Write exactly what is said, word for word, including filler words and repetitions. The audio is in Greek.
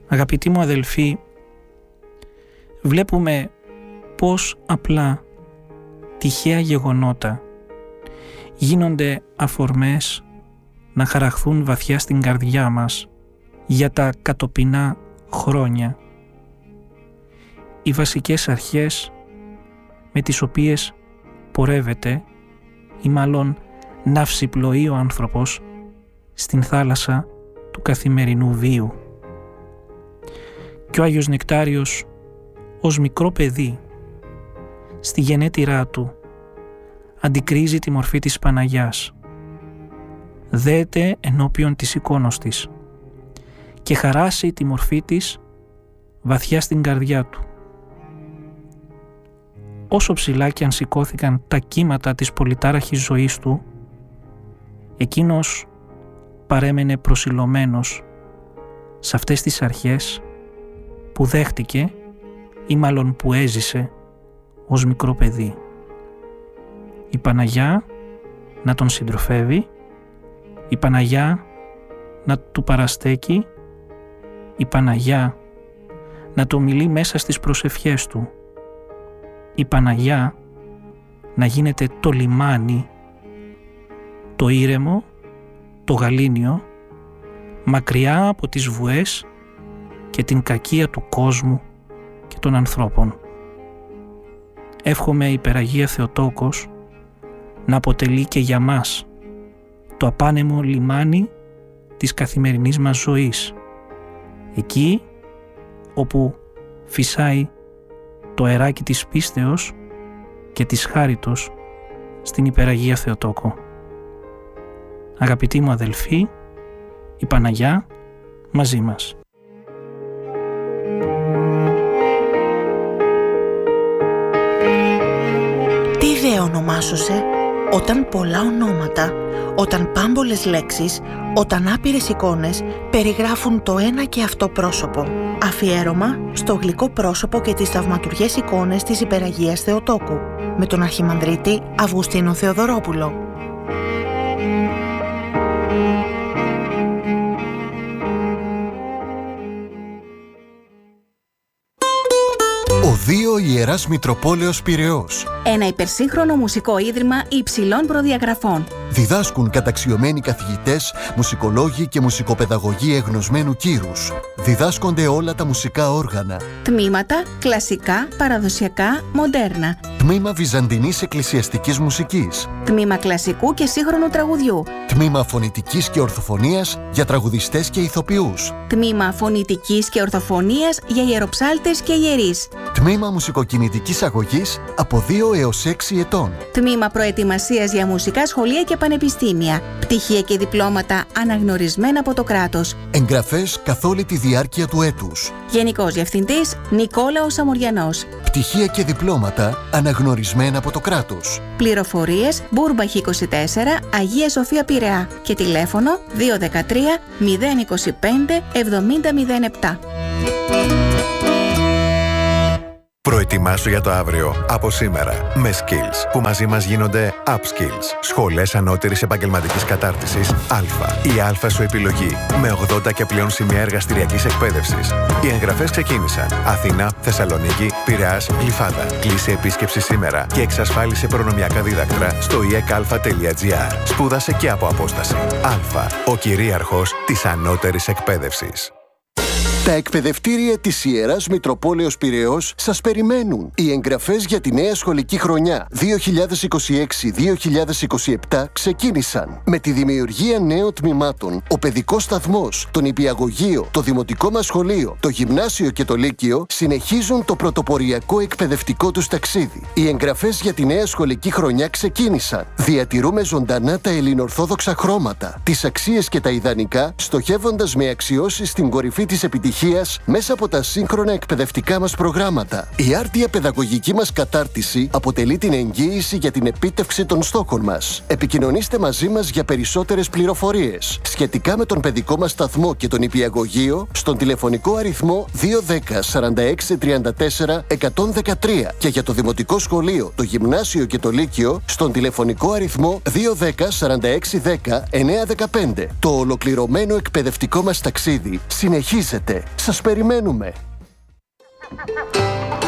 Αγαπητοί μου αδελφοί, βλέπουμε πώς απλά τυχαία γεγονότα γίνονται αφορμές να χαραχθούν βαθιά στην καρδιά μας για τα κατοπινά χρόνια. Οι βασικές αρχές με τις οποίες πορεύεται ή μάλλον ναυσιπλοεί ο άνθρωπος στην θάλασσα του καθημερινού βίου. Και ο Άγιος Νεκτάριος ως μικρό παιδί στη γενέτειρά του αντικρίζει τη μορφή της Παναγιάς, δέεται ενώπιον της εικόνος της και χαράσει τη μορφή της βαθιά στην καρδιά του. Όσο ψηλά κι αν σηκώθηκαν τα κύματα της πολυτάραχης ζωής του, εκείνος παρέμενε προσιλωμένος σε αυτές τις αρχές που δέχτηκε ή μάλλον που έζησε ως μικρό παιδί. Η Παναγιά να τον συντροφεύει, η Παναγιά να του παραστέκει, η Παναγιά να το μιλεί μέσα στις προσευχές του, η Παναγιά να γίνεται το λιμάνι, το ήρεμο, το γαλήνιο, μακριά από τις βουές και την κακία του κόσμου και των ανθρώπων. Εύχομαι η Υπεραγία Θεοτόκος να αποτελεί και για μας το απάνεμο λιμάνι της καθημερινής μας ζωής, εκεί όπου φυσάει το αεράκι της πίστεως και της χάριτος στην Υπεραγία Θεοτόκο. Αγαπητοί μου αδελφοί, η Παναγιά μαζί μας. Τι ιδέα ονομάσωσε, όταν πολλά ονόματα, όταν πάμπολες λέξεις, όταν άπειρες εικόνες περιγράφουν το ένα και αυτό πρόσωπο. Αφιέρωμα στο γλυκό πρόσωπο και τις θαυματουργές εικόνες της Υπεραγίας Θεοτόκου, με τον Αρχιμανδρίτη Αυγουστίνο Θεοδωρόπουλο. Οδείο Ιεράς Μητροπόλεως Πειραιώς. Ένα υπερσύγχρονο μουσικό ίδρυμα υψηλών προδιαγραφών. Διδάσκουν καταξιωμένοι καθηγητές, μουσικολόγοι και μουσικοπαιδαγωγοί εγνωσμένου κύρους. Διδάσκονται όλα τα μουσικά όργανα. Τμήματα κλασικά, παραδοσιακά, μοντέρνα. Τμήμα βυζαντινής εκκλησιαστικής μουσικής. Τμήμα κλασικού και σύγχρονου τραγουδιού. Τμήμα φωνητικής και ορθοφωνίας για τραγουδιστές και ηθοποιούς. Τμήμα φωνητικής και ορθοφωνίας για ιεροψάλτες και ιερείς. Τμήμα μουσικοκινητικής αγωγής από δύο έως έξι ετών. Τμήμα προετοιμασίας για μουσικά σχολεία και πανεπιστήμια. Πτυχία και διπλώματα αναγνωρισμένα από το κράτος. Εγγραφές καθ' όλη τη διάρκεια του έτους. Γενικός Διευθυντής Νικόλαος Αμοριανός. Πτυχία και διπλώματα αναγνωρισμένα από το κράτος. Πληροφορίες Μπούρμπαχ είκοσι τέσσερα, Αγία Σοφία Πειραιά και τηλέφωνο δύο ένα τρία μηδέν είκοσι πέντε εβδομήντα μηδέν επτά. Προετοιμάσου για το αύριο από σήμερα με Skills, που μαζί μας γίνονται Upskills. Σχολές ανώτερης επαγγελματικής κατάρτισης Α. Η Α σου επιλογή, με ογδόντα και πλέον σημεία εργαστηριακής εκπαίδευσης. Οι εγγραφές ξεκίνησαν. Αθήνα, Θεσσαλονίκη, Πειραιάς, Γλυφάδα. Κλείσε επίσκεψη σήμερα και εξασφάλισε προνομιακά δίδακτρα στο ι ε κ α τελεία τζι άρ. Σπούδασε και από απόσταση. Α. Ο κυρίαρχος της ανώτερης εκπαίδευσης. Τα εκπαιδευτήρια της Ιεράς Μητροπόλεως Πειραιώς σας περιμένουν. Οι εγγραφές για τη νέα σχολική χρονιά δύο χιλιάδες είκοσι έξι δύο χιλιάδες είκοσι επτά ξεκίνησαν. Με τη δημιουργία νέων τμήματων, ο παιδικός σταθμός, το νηπιαγωγείο, το δημοτικό μας σχολείο, το γυμνάσιο και το λύκειο συνεχίζουν το πρωτοποριακό εκπαιδευτικό τους ταξίδι. Οι εγγραφές για τη νέα σχολική χρονιά ξεκίνησαν. Διατηρούμε ζωντανά τα ελληνορθόδοξα χρώματα, τις αξίες και τα ιδανικά, στοχεύοντας με αξιώσεις στην κορυφή της επιτυχίας μέσα από τα σύγχρονα εκπαιδευτικά μας προγράμματα. Η άρτια παιδαγωγική μας κατάρτιση αποτελεί την εγγύηση για την επίτευξη των στόχων μας. Επικοινωνήστε μαζί μας για περισσότερες πληροφορίες σχετικά με τον παιδικό μας σταθμό και τον νηπιαγωγείο στον τηλεφωνικό αριθμό δύο ένα μηδέν σαράντα έξι τριάντα τέσσερα εκατόν δεκατρία και για το δημοτικό σχολείο, το γυμνάσιο και το λύκειο στον τηλεφωνικό αριθμό δύο ένα μηδέν σαράντα έξι δέκα εννιακόσια δεκαπέντε. Το ολοκληρωμένο εκπαιδευτικό μας ταξίδι συνεχίζεται. Σας περιμένουμε!